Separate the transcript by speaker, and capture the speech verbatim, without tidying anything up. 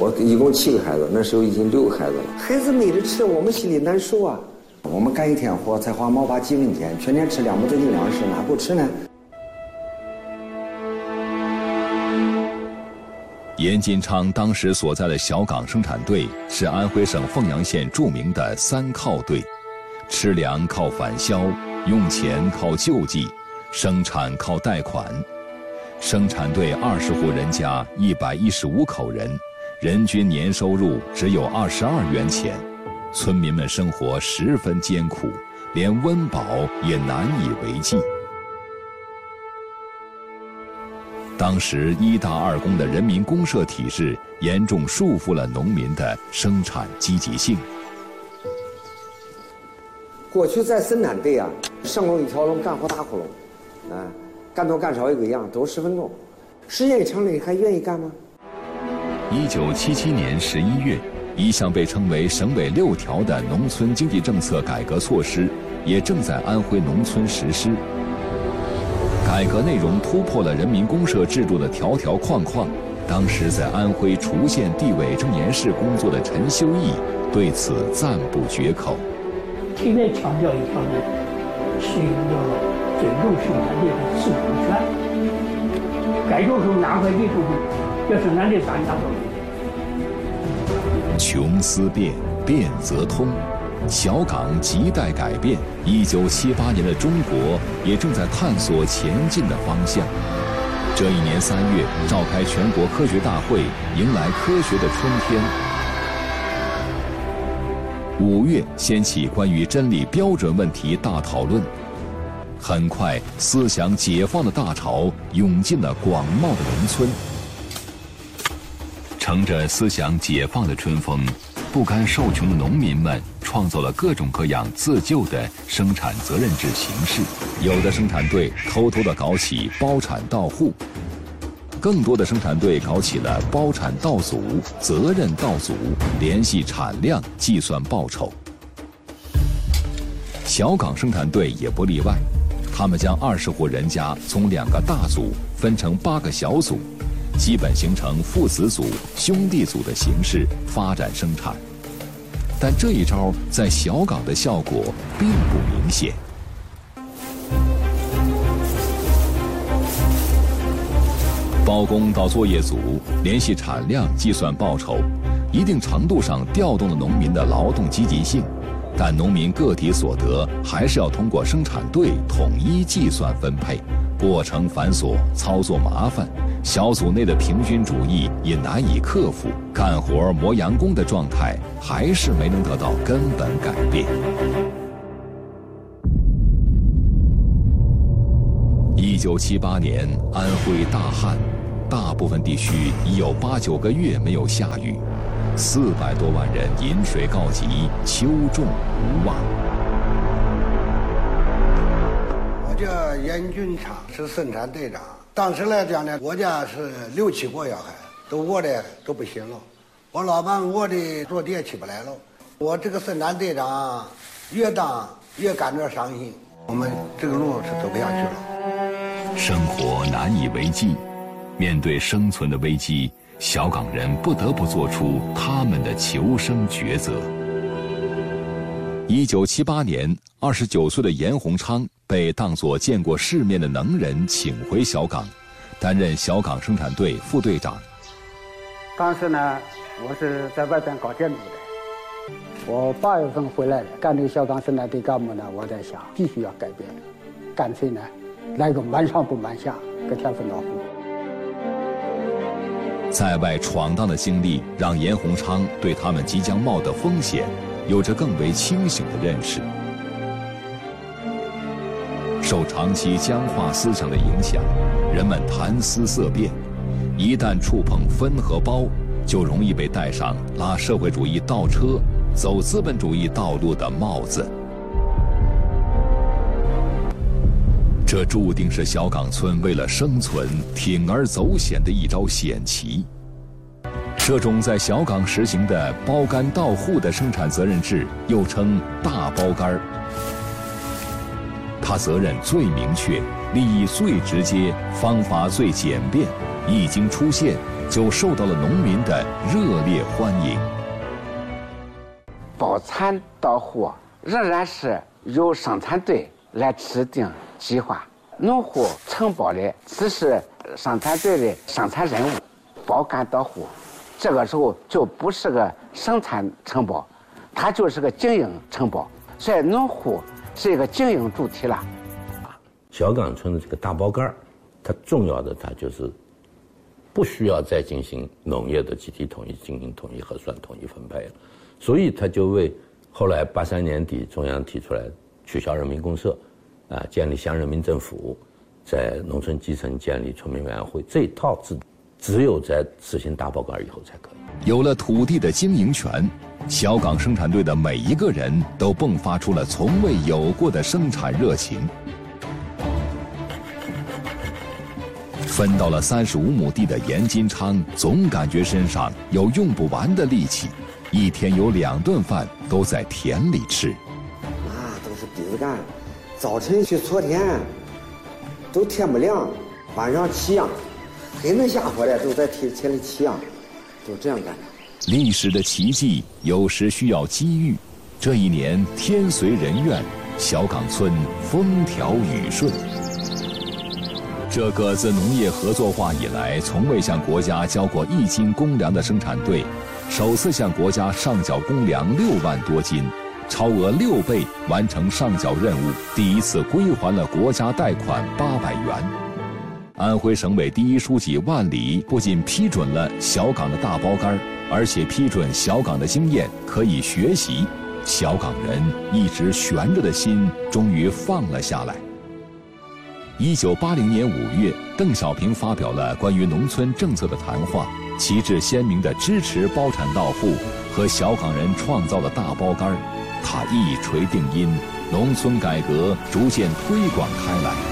Speaker 1: 我一共七个孩子，那时候已经六个孩子了。孩子没得吃，我们心里难受啊。我们干一天活才花毛把几分钱，全年吃两亩多斤粮食，哪够吃呢？
Speaker 2: 严金昌当时所在的小岗生产队是安徽省凤阳县著名的三靠队，吃粮靠返销，用钱靠救济，生产靠贷款。生产队二十户人家一百一十五口人，人均年收入只有二十二元钱，村民们生活十分艰苦，连温饱也难以为继。当时一大二公的人民公社体制严重束缚了农民的生产积极性。
Speaker 1: 过去在生产队啊，上工一条龙，干活打窟窿，啊，干多干少一个样，都十分钟。时间一长了，你还愿意干吗？
Speaker 2: 一九七七年十一月，一项被称为省委六条的农村经济政策改革措施，也正在安徽农村实施。改革内容突破了人民公社制度的条条框框。当时在安徽滁县地委政研室工作的陈修义对此赞不绝口。
Speaker 3: 特别强调一条呢，是要尊重生产队的自主权。该种时候拿回去种，要生产队咱家种。
Speaker 2: 穷思变，变则通。小岗亟待改变，一九七八年的中国也正在探索前进的方向。这一年三月，召开全国科学大会，迎来科学的春天。五月，掀起关于真理标准问题大讨论。很快，思想解放的大潮涌进了广袤的农村。乘着思想解放的春风，不甘受穷的农民们创造了各种各样自救的生产责任制形式。有的生产队偷偷地搞起包产到户，更多的生产队搞起了包产到组、责任到组，联系产量计算报酬。小岗生产队也不例外，他们将二十户人家从两个大组分成八个小组，基本形成父子组、兄弟组的形式发展生产。但这一招在小岗的效果并不明显。包工到作业组，联系产量计算报酬，一定程度上调动了农民的劳动积极性，但农民个体所得还是要通过生产队统一计算分配，过程繁琐，操作麻烦，小组内的平均主义也难以克服，干活磨洋工的状态还是没能得到根本改变。一九七八年，安徽大旱，大部分地区已有八九个月没有下雨，四百多万人饮水告急，秋种无望。
Speaker 4: 我叫严军昌，是生产队长。当时来讲呢，我家是六七个小孩，都饿的都不行了。我老伴饿的坐地也起不来了。我这个生产队长越当越感到伤心，我们这个路是走不下去了。
Speaker 2: 生活难以为继，面对生存的危机，小岗人不得不做出他们的求生抉择。一九七八年，二十九岁的严洪昌被当作见过世面的能人请回小岗，担任小岗生产队副队长。
Speaker 3: 当时呢，我是在外边搞建筑的，我八月份回来的，干这个小岗生产队干部呢，我在想必须要改变，干脆呢来个瞒上不瞒下，个天分老虎。
Speaker 2: 在外闯荡的经历让严洪昌对他们即将冒的风险有着更为清醒的认识。受长期僵化思想的影响，人们谈思色变，一旦触碰分和包，就容易被戴上拉社会主义倒车、走资本主义道路的帽子。这注定是小岗村为了生存铤而走险的一招险棋。这种在小岗实行的包干到户的生产责任制，又称大包干，它责任最明确，利益最直接，方法最简便， 一经出现就受到了农民的热烈欢迎。
Speaker 5: 包产到户仍然是由生产队来制定计划，农户承包的只是生产队的生产任务，包干到户，这个时候就不是个生产承包，它就是个经营承包，所以农户是一个经营主体了。
Speaker 6: 小岗村的这个大包干，它重要的它就是不需要再进行农业的集体统一、进行统一核算、统一分配了，所以它就为后来八三年底中央提出来取消人民公社，啊，建立乡人民政府，在农村基层建立村民委员会，这一套制只有在实行大包干以后才可以。
Speaker 2: 有了土地的经营权，小岗生产队的每一个人都迸发出了从未有过的生产热情。分到了三十五亩地的严金昌，总感觉身上有用不完的力气，一天有两顿饭都在田里吃。
Speaker 1: 那都是鼻子干，早晨去锉田，都天不亮，晚上起秧，黑能下火的都在田田里起秧，都这样干的。
Speaker 2: 历史的奇迹有时需要机遇，这一年天随人愿，小岗村风调雨顺。这个自农业合作化以来从未向国家交过一斤公粮的生产队，首次向国家上缴公粮六万多斤，超额六倍完成上缴任务，第一次归还了国家贷款八百元。安徽省委第一书记万里不仅批准了小岗的大包干，而且批准小岗的经验可以学习，小岗人一直悬着的心终于放了下来。一九八零年五月，邓小平发表了关于农村政策的谈话，旗帜鲜明地支持包产到户和小岗人创造的大包干，他一锤定音，农村改革逐渐推广开来。